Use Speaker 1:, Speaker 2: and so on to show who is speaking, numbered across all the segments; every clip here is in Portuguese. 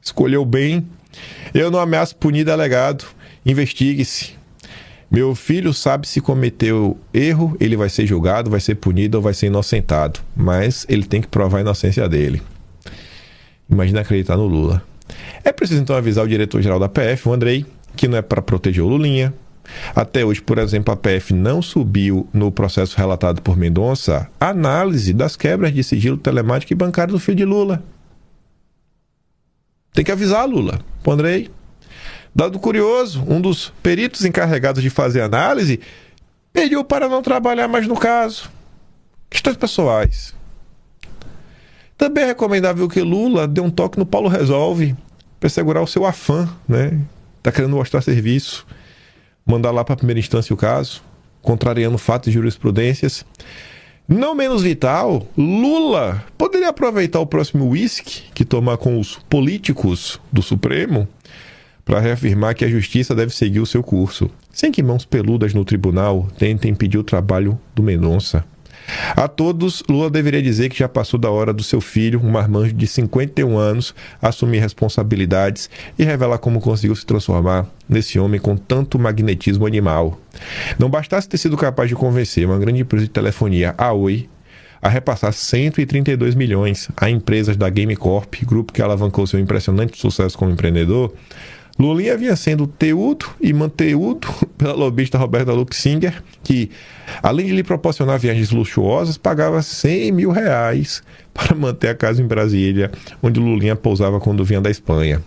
Speaker 1: Escolheu bem. Eu não ameaço punir delegado. Investigue-se. Meu filho sabe se cometeu erro, ele vai ser julgado, vai ser punido ou vai ser inocentado. Mas ele tem que provar a inocência dele. Imagina acreditar no Lula. É preciso então avisar o diretor-geral da PF, o Andrei, que não é para proteger o Lulinha. Até hoje, por exemplo, a PF não subiu no processo relatado por Mendonça a análise das quebras de sigilo telemático e bancário do filho de Lula. Tem que avisar, Lula, pro Andrei. Dado curioso, um dos peritos encarregados de fazer a análise pediu para não trabalhar mais no caso. Questões pessoais. Também é recomendável que Lula dê um toque no Paulo Resolve para segurar o seu afã, né? Tá querendo mostrar serviço. Mandar lá para a primeira instância o caso, contrariando fatos e jurisprudências. Não menos vital, Lula poderia aproveitar o próximo uísque que tomar com os políticos do Supremo para reafirmar que a justiça deve seguir o seu curso, sem que mãos peludas no tribunal tentem impedir o trabalho do Mendonça. A todos, Lula deveria dizer que já passou da hora do seu filho, um marmanjo de 51 anos, assumir responsabilidades e revelar como conseguiu se transformar nesse homem com tanto magnetismo animal. Não bastasse ter sido capaz de convencer uma grande empresa de telefonia, a Oi, a repassar 132 milhões a empresas da Game Corp, grupo que alavancou seu impressionante sucesso como empreendedor, Lulinha vinha sendo teudo e manteudo pela lobista Roberta Luxinger, que, além de lhe proporcionar viagens luxuosas, pagava R$100 mil para manter a casa em Brasília, onde Lulinha pousava quando vinha da Espanha.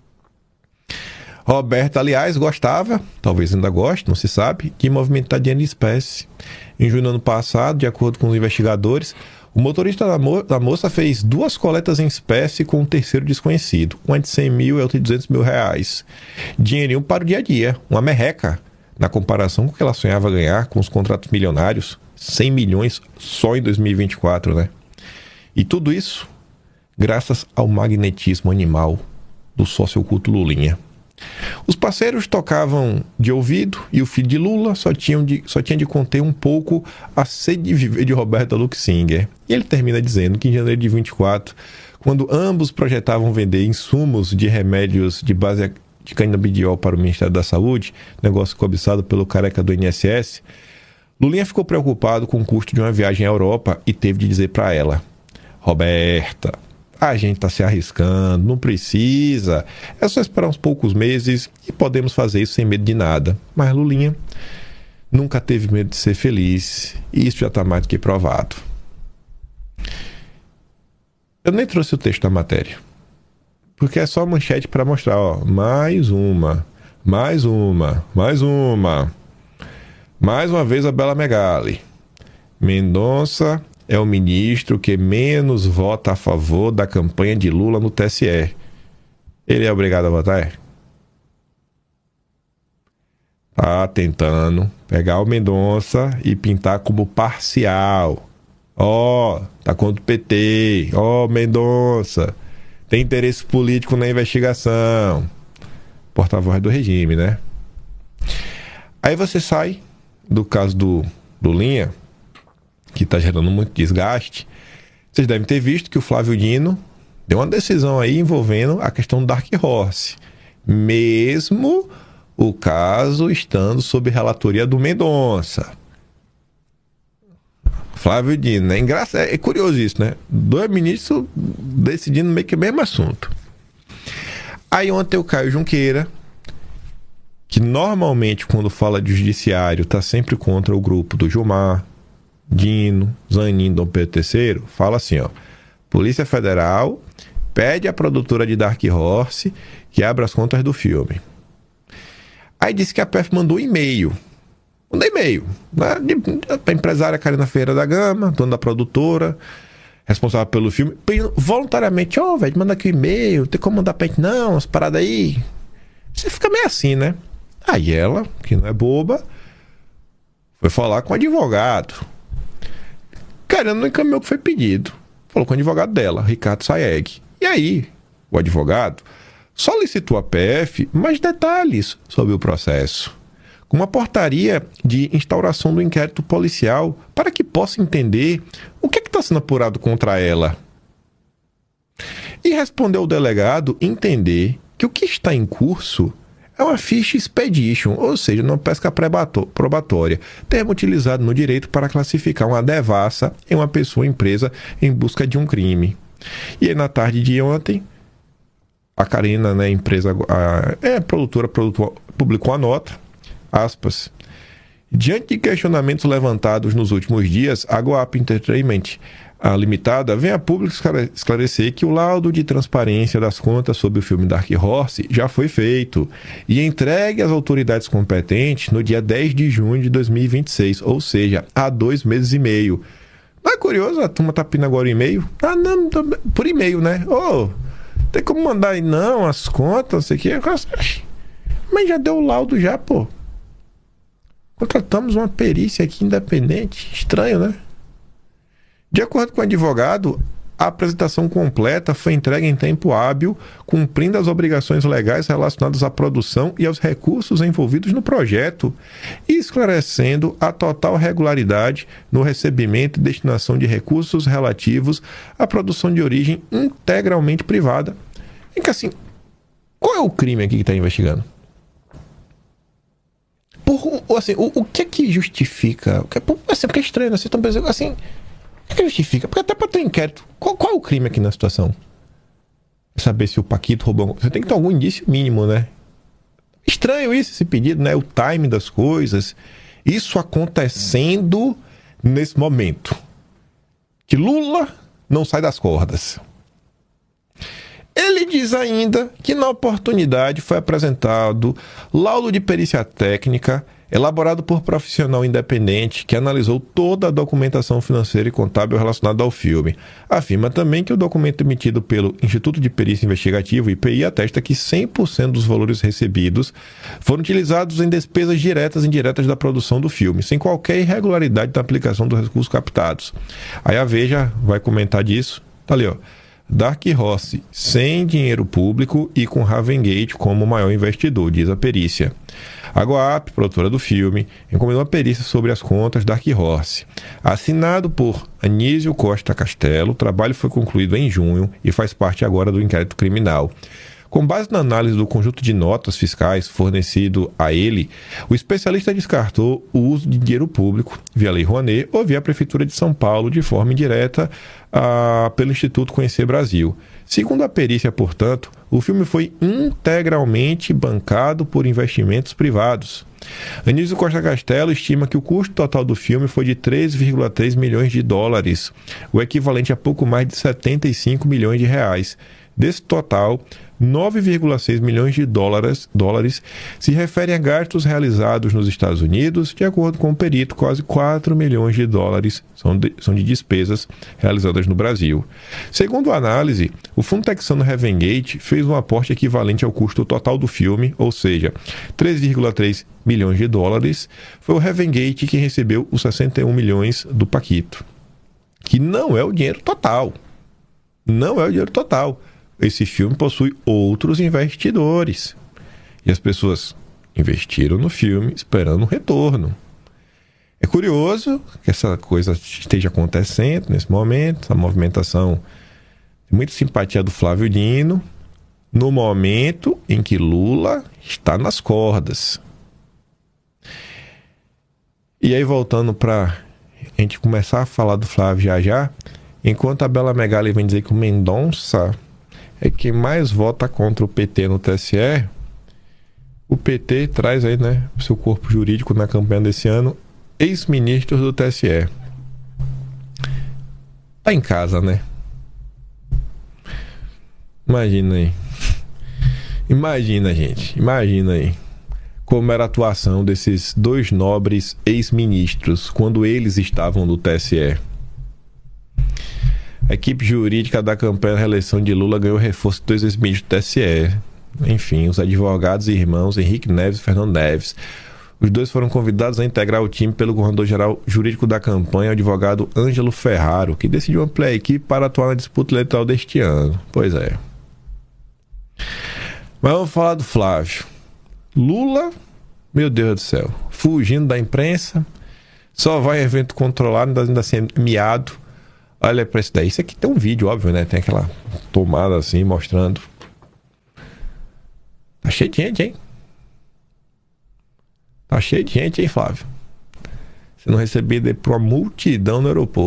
Speaker 1: Roberta, aliás, gostava, talvez ainda goste, não se sabe, de movimentar dinheiro em espécie. Em junho do ano passado, de acordo com os investigadores, o motorista da moça fez 2 coletas em espécie com um terceiro desconhecido, uma de 100 mil e outra de 200 mil reais. Dinheirinho para o dia a dia, uma merreca, na comparação com o que ela sonhava ganhar com os contratos milionários, 100 milhões só em 2024, né? E tudo isso graças ao magnetismo animal do sócio oculto Lulinha. Os parceiros tocavam de ouvido e o filho de Lula só tinha de conter um pouco a sede de viver de Roberta Luxinger. E ele termina dizendo que em janeiro de 24, quando ambos projetavam vender insumos de remédios de base de canabidiol para o Ministério da Saúde, negócio cobiçado pelo careca do INSS, Lulinha ficou preocupado com o custo de uma viagem à Europa e teve de dizer para ela: Roberta, a gente está se arriscando, não precisa, é só esperar uns poucos meses e podemos fazer isso sem medo de nada. Mas Lulinha nunca teve medo de ser feliz e isso já está mais do que provado. Eu nem trouxe o texto da matéria, porque é só manchete para mostrar, ó, mais uma vez a Bela Megali. Mendonça é o ministro que menos vota a favor da campanha de Lula no TSE. Ele é obrigado a votar? Tá tentando pegar o Mendonça e pintar como parcial. Ó, tá contra o PT. Ó, Mendonça, tem interesse político na investigação. Porta-voz do regime, né? Aí você sai do caso do Lulinha, que está gerando muito desgaste. Vocês devem ter visto que o Flávio Dino deu uma decisão aí envolvendo a questão do Dark Horse, mesmo o caso estando sob relatoria do Mendonça. Flávio Dino, né? Engraçado, é curioso isso, né? 2 ministros decidindo meio que o mesmo assunto. Aí ontem o Caio Junqueira, que normalmente quando fala de judiciário está sempre contra o grupo do Gilmar, Dino, Zanin, Dom Pedro III, fala assim, ó: Polícia Federal pede à produtora de Dark Horse que abra as contas do filme. Aí disse que a PF mandou um e-mail. Mandou e-mail, né, para a empresária Karina Ferreira da Gama, dona da produtora, responsável pelo filme, pedindo voluntariamente: ó, velho, manda aqui o e-mail, não tem como mandar pra gente não, umas paradas aí. Você fica meio assim, né? Aí ela, que não é boba, foi falar com o advogado. Cara, não encaminhou o que foi pedido. Falou com o advogado dela, Ricardo Sayeg. E aí, o advogado solicitou à PF mais detalhes sobre o processo, com uma portaria de instauração do inquérito policial para que possa entender o que está sendo apurado contra ela. E respondeu o delegado entender que o que está em curso é uma ficha expedition, ou seja, uma pesca probatória, termo utilizado no direito para classificar uma devassa em uma pessoa ou empresa em busca de um crime. E aí, na tarde de ontem, a Carina, né, produtora, publicou a nota, aspas, diante de questionamentos levantados nos últimos dias, a Goap Entertainment a Limitada vem a público esclarecer que o laudo de transparência das contas sobre o filme Dark Horse já foi feito e entregue às autoridades competentes no dia 10 de junho de 2026, ou seja, há 2 meses e meio. Não é curioso? A turma tá pedindo agora o e-mail? Ah, não, por e-mail, né? Tem como mandar aí não, as contas, não sei o quê. Mas já deu o laudo já, pô. Contratamos uma perícia aqui independente. Estranho, né? De acordo com o advogado, a apresentação completa foi entregue em tempo hábil, cumprindo as obrigações legais relacionadas à produção e aos recursos envolvidos no projeto, e esclarecendo a total regularidade no recebimento e destinação de recursos relativos à produção de origem integralmente privada. Em que, assim, qual é o crime aqui que está investigando? O que é que justifica? Porque é estranho, né? Vocês estão pensando assim... O que justifica? Porque até para ter um inquérito, qual é o crime aqui na situação? Saber se o Paquito roubou... Você tem que ter algum indício mínimo, né? Estranho isso, esse pedido, né? O time das coisas. Isso acontecendo nesse momento. Que Lula não sai das cordas. Ele diz ainda que na oportunidade foi apresentado laudo de perícia técnica elaborado por profissional independente que analisou toda a documentação financeira e contábil relacionada ao filme. Afirma também que o documento emitido pelo Instituto de Perícia Investigativa, IPI, atesta que 100% dos valores recebidos foram utilizados em despesas diretas e indiretas da produção do filme, sem qualquer irregularidade na aplicação dos recursos captados. Aí a Veja vai comentar disso. Tá ali, ó. Dark Horse, sem dinheiro público e com Ravengate como maior investidor, diz a perícia. A Goap, produtora do filme, encomendou uma perícia sobre as contas Dark Horse. Assinado por Anísio Costa Castelo, o trabalho foi concluído em junho e faz parte agora do inquérito criminal. Com base na análise do conjunto de notas fiscais fornecido a ele, o especialista descartou o uso de dinheiro público via Lei Rouanet ou via a Prefeitura de São Paulo de forma indireta pelo Instituto Conhecer Brasil. Segundo a perícia, portanto, o filme foi integralmente bancado por investimentos privados. Anísio Costa Castelo estima que o custo total do filme foi de 3,3 milhões de dólares, o equivalente a pouco mais de 75 milhões de reais. Desse total, 9,6 milhões de dólares se referem a gastos realizados nos Estados Unidos. De acordo com o perito, quase 4 milhões de dólares são de despesas realizadas no Brasil. Segundo a análise, o fundo texano Ravengate fez um aporte equivalente ao custo total do filme, ou seja, 3,3 milhões de dólares. Foi o Ravengate que recebeu os 61 milhões do Paquito, que não é o dinheiro total. Não é o dinheiro total. Esse filme possui outros investidores. E as pessoas investiram no filme esperando um retorno. É curioso que essa coisa esteja acontecendo nesse momento, a movimentação de muita simpatia do Flávio Dino, no momento em que Lula está nas cordas. E aí, voltando para a gente começar a falar do Flávio já, enquanto a Bela Megali vem dizer que o Mendonça é quem mais vota contra o PT no TSE, o PT traz aí, né, seu corpo jurídico na campanha desse ano, ex-ministros do TSE. Tá em casa, né? Imagina aí. Imagina, gente. Imagina aí como era a atuação desses dois nobres ex-ministros quando eles estavam no TSE. A equipe jurídica da campanha da reeleição de Lula ganhou reforço de 2 ex-ministros do TSE. Enfim, os advogados e irmãos Henrique Neves e Fernando Neves. Os dois foram convidados a integrar o time pelo governador-geral jurídico da campanha, o advogado Ângelo Ferraro, que decidiu ampliar a equipe para atuar na disputa eleitoral deste ano. Pois é. Mas vamos falar do Flávio. Lula, meu Deus do céu, fugindo da imprensa, só vai em evento controlado, ainda sendo miado. Olha pra isso daí. Isso aqui tem um vídeo, óbvio, né? Tem aquela tomada assim, mostrando. Tá cheio de gente, hein? Tá cheio de gente, hein, Flávio? Você não recebia por uma multidão no aeroporto.